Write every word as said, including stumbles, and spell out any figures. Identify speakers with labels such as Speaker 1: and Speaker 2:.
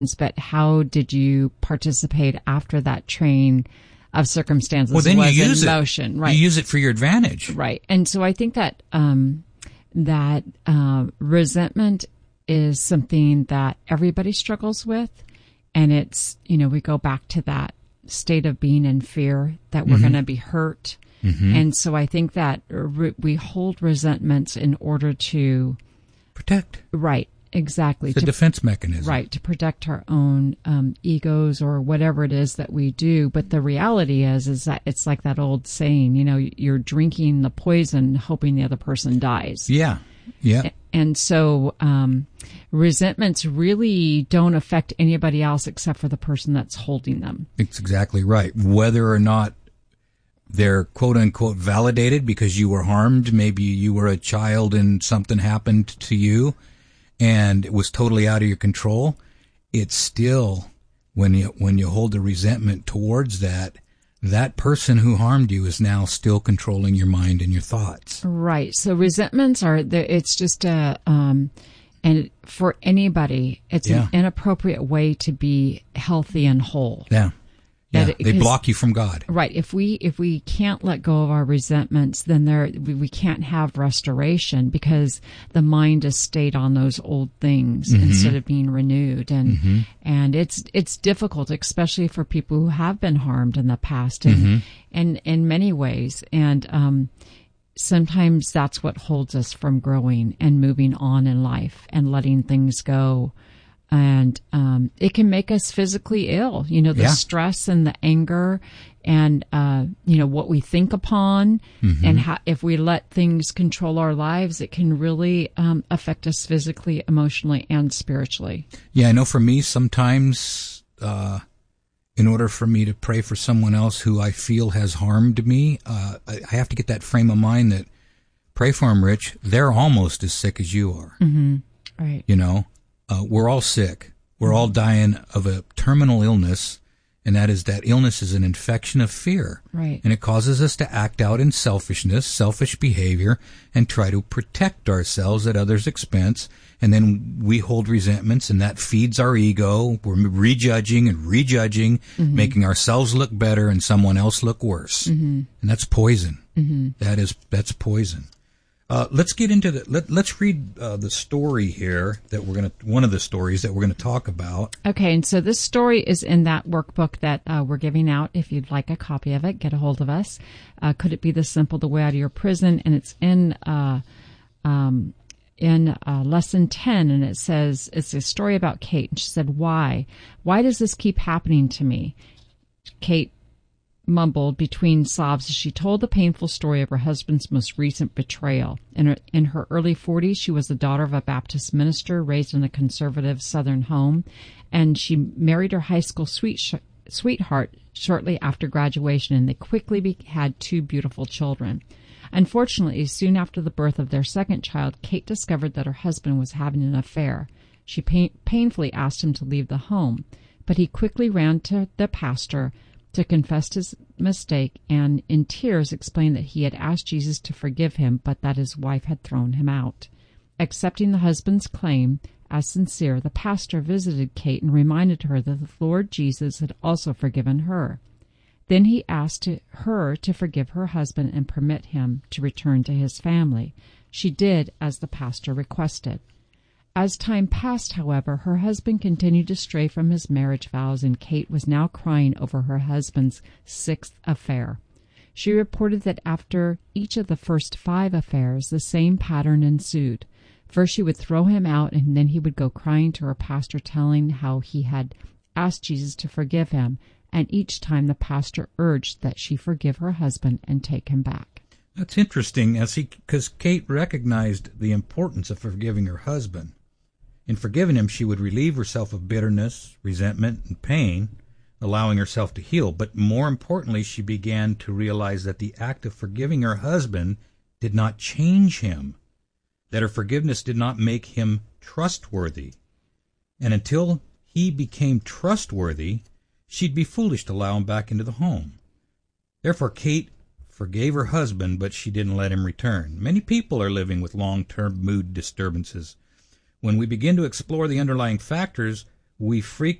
Speaker 1: but how did you participate after that train of circumstances
Speaker 2: well, then
Speaker 1: was
Speaker 2: you use
Speaker 1: in
Speaker 2: it.
Speaker 1: motion? Right.
Speaker 2: You use it for your advantage.
Speaker 1: Right. And so I think that um, that uh, resentment is something that everybody struggles with. And it's, you know, we go back to that state of being in fear that we're mm-hmm. going to be hurt. Mm-hmm. And so I think that re- we hold resentments in order to
Speaker 2: protect.
Speaker 1: Right. Exactly.
Speaker 2: It's a
Speaker 1: to,
Speaker 2: defense mechanism.
Speaker 1: Right. To protect our own um, egos or whatever it is that we do. But the reality is, is that it's like that old saying, you know, you're drinking the poison, hoping the other person dies.
Speaker 2: Yeah. Yeah.
Speaker 1: And so um, resentments really don't affect anybody else except for the person that's holding them.
Speaker 2: It's exactly right. Whether or not they're quote unquote validated because you were harmed, maybe you were a child and something happened to you and it was totally out of your control, it's still, when you when you hold the resentment towards that, that person who harmed you is now still controlling your mind and your thoughts.
Speaker 1: Right. So resentments are, it's just a, um, and for anybody, it's yeah. an inappropriate way to be healthy and whole.
Speaker 2: Yeah. Yeah, it, they block you from God.
Speaker 1: Right. If we if we can't let go of our resentments, then there we, we can't have restoration because the mind is stayed on those old things mm-hmm. instead of being renewed. And mm-hmm. and it's it's difficult, especially for people who have been harmed in the past, and mm-hmm. and in many ways. And um, sometimes that's what holds us from growing and moving on in life and letting things go. And um, it can make us physically ill, you know, the yeah. stress and the anger and, uh, you know, what we think upon. Mm-hmm. And how, if we let things control our lives, it can really um, affect us physically, emotionally, and spiritually.
Speaker 2: Yeah, I know for me, sometimes uh, in order for me to pray for someone else who I feel has harmed me, uh, I have to get that frame of mind that pray for them, Rich. They're almost as sick as you are.
Speaker 1: Mm-hmm. Right.
Speaker 2: You know? Uh, we're all sick. We're all dying of a terminal illness, and that is that illness is an infection of fear.
Speaker 1: Right.
Speaker 2: And it causes us to act out in selfishness, selfish behavior, and try to protect ourselves at others' expense. And then we hold resentments, and that feeds our ego. We're rejudging and rejudging, mm-hmm. making ourselves look better and someone else look worse. Mm-hmm. And that's poison. Mm-hmm. That is, that's poison. Uh, let's get into the, let, let's read uh, the story here that we're going to, one of the stories that we're going to talk about.
Speaker 1: Okay, and so this story is in that workbook that uh, we're giving out. If you'd like a copy of it, get a hold of us. Uh, Could It Be This Simple, The Way Out of Your Prison? And it's in uh, um, in uh, lesson ten, and it says, it's a story about Kate. And she said, why? Why does this keep happening to me? Kate mumbled between sobs as she told the painful story of her husband's most recent betrayal. In her, in her early forties, she was the daughter of a Baptist minister raised in a conservative Southern home, and she married her high school sweet sh- sweetheart shortly after graduation, and they quickly be- had two beautiful children. Unfortunately, soon after the birth of their second child, Kate discovered that her husband was having an affair. She pain- painfully asked him to leave the home, but he quickly ran to the pastor to confess his mistake and in tears explained that he had asked Jesus to forgive him, but that his wife had thrown him out. Accepting the husband's claim as sincere, the pastor visited Kate and reminded her that the Lord Jesus had also forgiven her. Then he asked to, her to forgive her husband and permit him to return to his family. She did as the pastor requested. As time passed, however, her husband continued to stray from his marriage vows, and Kate was now crying over her husband's sixth affair. She reported that after each of the first five affairs, the same pattern ensued. First she would throw him out, and then he would go crying to her pastor, telling how he had asked Jesus to forgive him, and each time the pastor urged that she forgive her husband and take him back.
Speaker 2: That's interesting, as he, because Kate recognized the importance of forgiving her husband. In forgiving him, she would relieve herself of bitterness, resentment, and pain, allowing herself to heal. But more importantly, she began to realize that the act of forgiving her husband did not change him, that her forgiveness did not make him trustworthy. And until he became trustworthy, she'd be foolish to allow him back into the home. Therefore, Kate forgave her husband, but she didn't let him return. Many people are living with long-term mood disturbances. When we begin to explore the underlying factors, we